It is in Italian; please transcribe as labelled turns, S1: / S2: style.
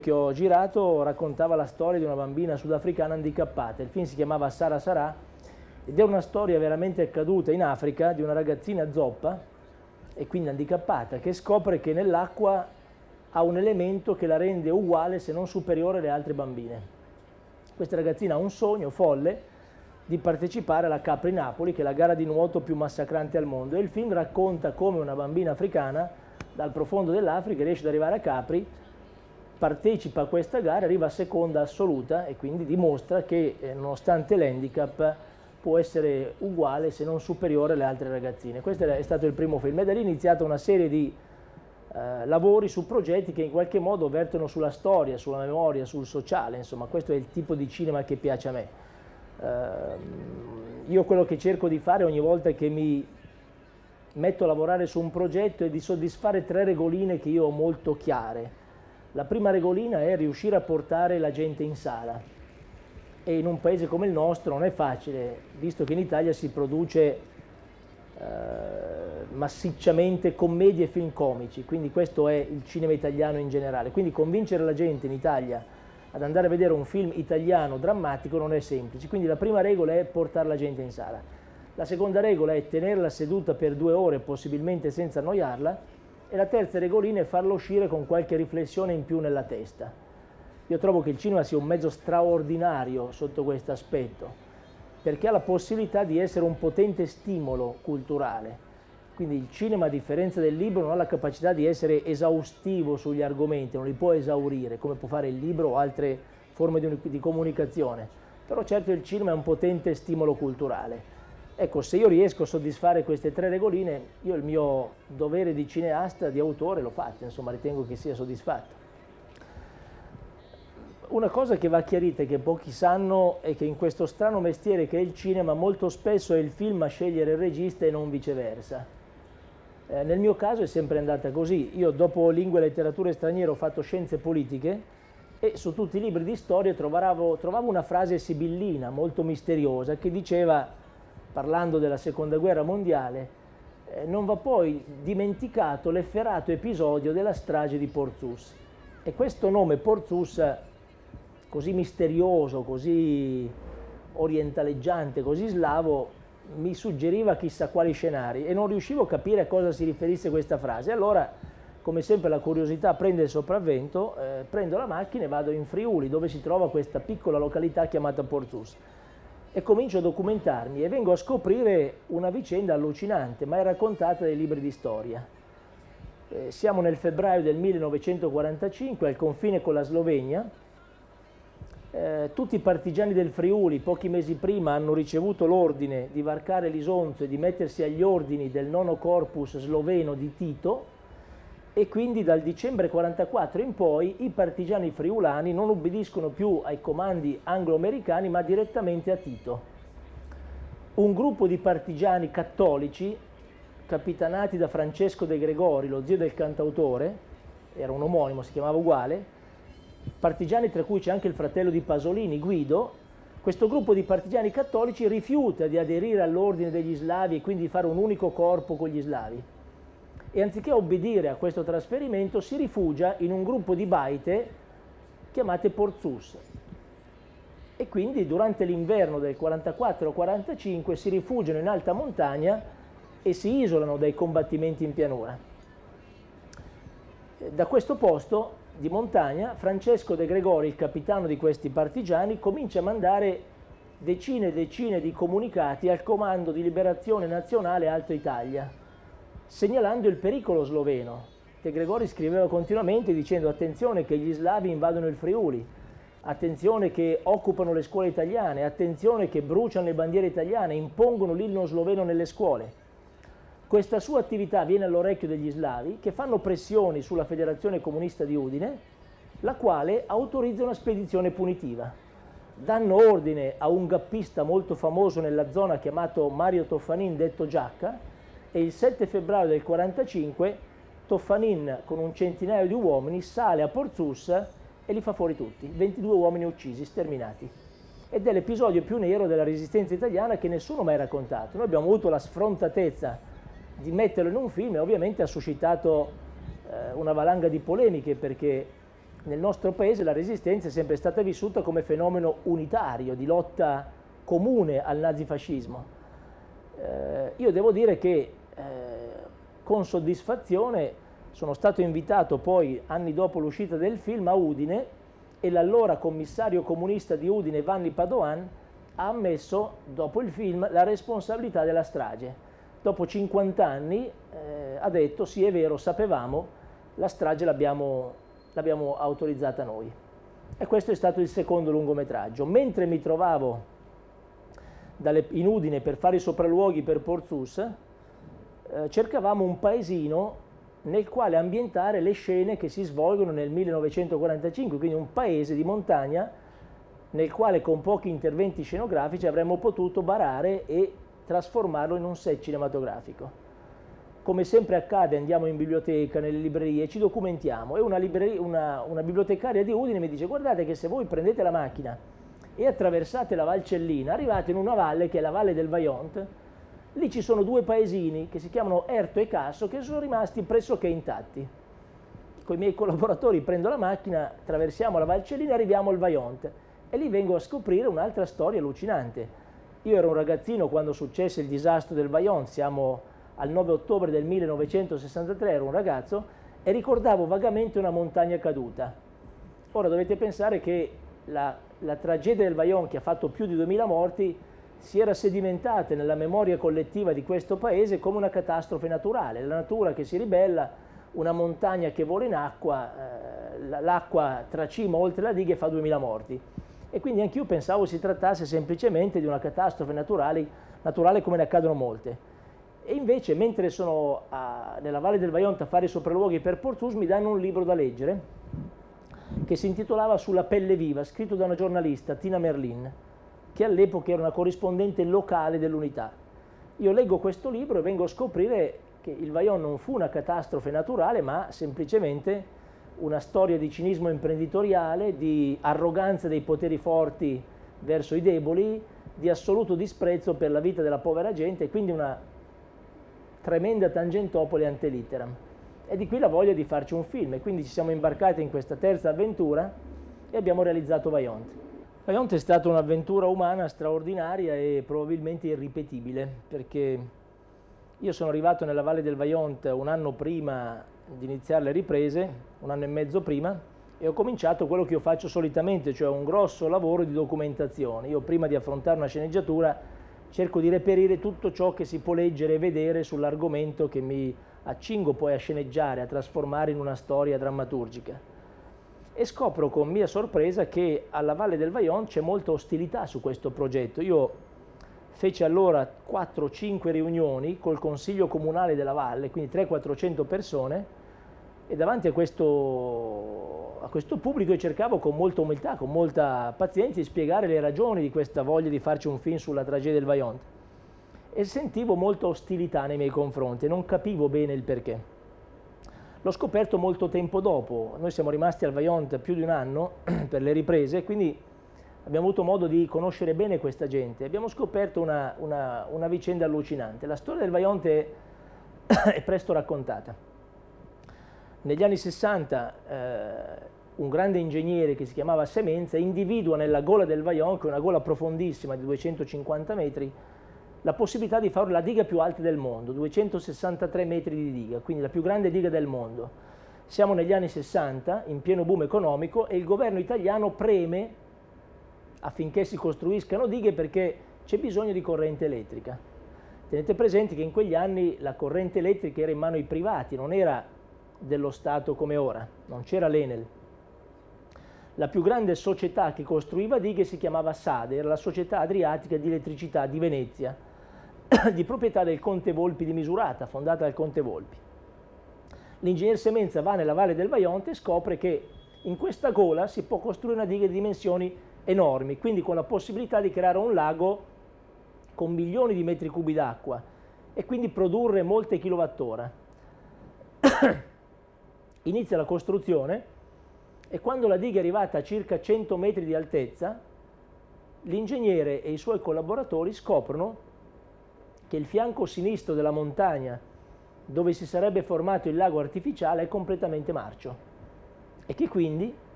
S1: che ho girato raccontava la storia di una bambina sudafricana handicappata. Il film si chiamava Sara Sarà ed è una storia veramente accaduta in Africa di una ragazzina zoppa e quindi handicappata che scopre che nell'acqua ha un elemento che la rende uguale se non superiore alle altre bambine. Questa ragazzina ha un sogno folle di partecipare alla Capri Napoli, che è la gara di nuoto più massacrante al mondo, e il film racconta come una bambina africana dal profondo dell'Africa riesce ad arrivare a Capri, partecipa a questa gara, arriva a seconda assoluta e quindi dimostra che nonostante l'handicap può essere uguale se non superiore alle altre ragazzine. Questo è stato il primo film e da lì è iniziata una serie di lavori su progetti che in qualche modo vertono sulla storia, sulla memoria, sul sociale, insomma questo è il tipo di cinema che piace a me. Io quello che cerco di fare ogni volta che mi metto a lavorare su un progetto è di soddisfare 3 regoline che io ho molto chiare. La prima regolina è riuscire a portare la gente in sala e in un paese come il nostro non è facile, visto che in Italia si produce massicciamente commedie e film comici, quindi questo è il cinema italiano in generale, quindi convincere la gente in Italia ad andare a vedere un film italiano drammatico non è semplice, quindi la prima regola è portare la gente in sala. La seconda regola è tenerla seduta per 2 ore, possibilmente senza annoiarla, e la terza regolina è farlo uscire con qualche riflessione in più nella testa. Io trovo che il cinema sia un mezzo straordinario sotto questo aspetto, perché ha la possibilità di essere un potente stimolo culturale. Quindi il cinema, a differenza del libro, non ha la capacità di essere esaustivo sugli argomenti, non li può esaurire, come può fare il libro o altre forme di comunicazione. Però certo il cinema è un potente stimolo culturale. Ecco, se io riesco a soddisfare queste 3 regoline, io il mio dovere di cineasta, di autore, l'ho fatto, insomma, ritengo che sia soddisfatto. Una cosa che va chiarita e che pochi sanno è che in questo strano mestiere che è il cinema, molto spesso è il film a scegliere il regista e non viceversa. Nel mio caso è sempre andata così. Io dopo lingue e letterature straniere ho fatto scienze politiche e su tutti i libri di storia trovavo una frase sibillina, molto misteriosa, che diceva, parlando della seconda guerra mondiale, non va poi dimenticato l'efferato episodio della strage di Portsmouth. E questo nome Portsmouth, così misterioso, così orientaleggiante, così slavo, mi suggeriva chissà quali scenari e non riuscivo a capire a cosa si riferisse questa frase. Allora, come sempre, la curiosità prende il sopravvento, prendo la macchina e vado in Friuli, dove si trova questa piccola località chiamata Portsmouth. E comincio a documentarmi e vengo a scoprire una vicenda allucinante, ma è raccontata dai libri di storia. Siamo nel febbraio del 1945, al confine con la Slovenia. Tutti i partigiani del Friuli, pochi mesi prima, hanno ricevuto l'ordine di varcare l'Isonzo e di mettersi agli ordini del nono corpus sloveno di Tito, e quindi dal dicembre 1944 in poi i partigiani friulani non obbediscono più ai comandi anglo-americani ma direttamente a Tito. Un gruppo di partigiani cattolici capitanati da Francesco De Gregori, lo zio del cantautore, era un omonimo, si chiamava uguale, partigiani tra cui c'è anche il fratello di Pasolini, Guido. Questo gruppo di partigiani cattolici rifiuta di aderire all'ordine degli slavi e quindi di fare un unico corpo con gli slavi. E anziché obbedire a questo trasferimento si rifugia in un gruppo di baite chiamate Portsmouth e quindi durante l'inverno del 44-45 si rifugiano in alta montagna e si isolano dai combattimenti in pianura. Da questo posto di montagna Francesco De Gregori, il capitano di questi partigiani, comincia a mandare decine e decine di comunicati al Comando di Liberazione Nazionale Alto Italia, segnalando il pericolo sloveno. De Gregori scriveva continuamente dicendo: attenzione che gli slavi invadono il Friuli, attenzione che occupano le scuole italiane, attenzione che bruciano le bandiere italiane, impongono l'inno sloveno nelle scuole. Questa sua attività viene all'orecchio degli slavi, che fanno pressioni sulla Federazione Comunista di Udine, la quale autorizza una spedizione punitiva. Danno ordine a un gappista molto famoso nella zona chiamato Mario Toffanin, detto Giacca, e il 7 febbraio del 1945 Toffanin con un centinaio di uomini sale a Portsmouth e li fa fuori tutti, 22 uomini uccisi, sterminati. Ed è l'episodio più nero della resistenza italiana che nessuno mai raccontato. Noi abbiamo avuto la sfrontatezza di metterlo in un film e ovviamente ha suscitato una valanga di polemiche, perché nel nostro paese la resistenza è sempre stata vissuta come fenomeno unitario, di lotta comune al nazifascismo. Io devo dire che con soddisfazione sono stato invitato poi, anni dopo l'uscita del film, a Udine, e l'allora commissario comunista di Udine, Vanni Padoan, ha ammesso, dopo il film, la responsabilità della strage. Dopo 50 anni ha detto: sì, è vero, sapevamo, la strage l'abbiamo autorizzata noi. E questo è stato il secondo lungometraggio. Mentre mi trovavo in Udine per fare i sopralluoghi per Porzus, cercavamo un paesino nel quale ambientare le scene che si svolgono nel 1945, quindi un paese di montagna nel quale con pochi interventi scenografici avremmo potuto barare e trasformarlo in un set cinematografico. Come sempre accade, andiamo in biblioteca, nelle librerie, ci documentiamo, e una bibliotecaria di Udine mi dice: guardate che se voi prendete la macchina e attraversate la Valcellina, arrivate in una valle che è la Valle del Vajont. Lì ci sono due paesini che si chiamano Erto e Casso, che sono rimasti pressoché intatti. Con i miei collaboratori prendo la macchina, attraversiamo la Valcellina e arriviamo al Vajont, e lì vengo a scoprire un'altra storia allucinante. Io ero un ragazzino quando successe il disastro del Vajont, siamo al 9 ottobre del 1963, ero un ragazzo, e ricordavo vagamente una montagna caduta. Ora dovete pensare che la tragedia del Vajont, che ha fatto più di 2000 morti, si era sedimentata nella memoria collettiva di questo paese come una catastrofe naturale, la natura che si ribella, una montagna che vola in acqua, l'acqua tracima oltre la diga e fa 2000 morti. E quindi anch'io pensavo si trattasse semplicemente di una catastrofe naturale come ne accadono molte. E invece, mentre sono nella Valle del Vajont a fare i sopralluoghi per Portus, mi danno un libro da leggere che si intitolava Sulla pelle viva, scritto da una giornalista, Tina Merlin, che all'epoca era una corrispondente locale dell'Unità. Io leggo questo libro e vengo a scoprire che il Vajont non fu una catastrofe naturale, ma semplicemente una storia di cinismo imprenditoriale, di arroganza dei poteri forti verso i deboli, di assoluto disprezzo per la vita della povera gente, e quindi una tremenda tangentopoli ante litteram. E di qui la voglia di farci un film, e quindi ci siamo imbarcati in questa terza avventura e abbiamo realizzato Vajont. Vajont è stata un'avventura umana straordinaria e probabilmente irripetibile, perché io sono arrivato nella Valle del Vajont un anno prima di iniziare le riprese, un anno e mezzo prima, e ho cominciato quello che io faccio solitamente, cioè un grosso lavoro di documentazione. Io prima di affrontare una sceneggiatura cerco di reperire tutto ciò che si può leggere e vedere sull'argomento che mi accingo poi a sceneggiare, a trasformare in una storia drammaturgica. E scopro con mia sorpresa che alla Valle del Vajont c'è molta ostilità su questo progetto. Io feci allora 4-5 riunioni col Consiglio Comunale della Valle, quindi 300-400 persone, e davanti a questo pubblico io cercavo con molta umiltà, con molta pazienza, di spiegare le ragioni di questa voglia di farci un film sulla tragedia del Vajont. E sentivo molta ostilità nei miei confronti e non capivo bene il perché. L'ho scoperto molto tempo dopo. Noi siamo rimasti al Vajont più di un anno per le riprese, quindi abbiamo avuto modo di conoscere bene questa gente. Abbiamo scoperto una vicenda allucinante. La storia del Vajont è presto raccontata. Negli anni 60 un grande ingegnere che si chiamava Semenza individua nella gola del Vajont, che è una gola profondissima di 250 metri, la possibilità di fare la diga più alta del mondo, 263 metri di diga, quindi la più grande diga del mondo. Siamo negli anni 60, in pieno boom economico, e il governo italiano preme affinché si costruiscano dighe perché c'è bisogno di corrente elettrica. Tenete presente che in quegli anni la corrente elettrica era in mano ai privati, non era dello Stato come ora, non c'era l'Enel. La più grande società che costruiva dighe si chiamava SADE, era la Società Adriatica di Elettricità di Venezia, di proprietà del Conte Volpi di Misurata, fondata dal Conte Volpi. L'ingegner Semenza va nella Valle del Vajont e scopre che in questa gola si può costruire una diga di dimensioni enormi, quindi con la possibilità di creare un lago con milioni di metri cubi d'acqua e quindi produrre molte kilowattora. Inizia la costruzione e quando la diga è arrivata a circa 100 metri di altezza, l'ingegnere e i suoi collaboratori scoprono che il fianco sinistro della montagna, dove si sarebbe formato il lago artificiale, è completamente marcio e che quindi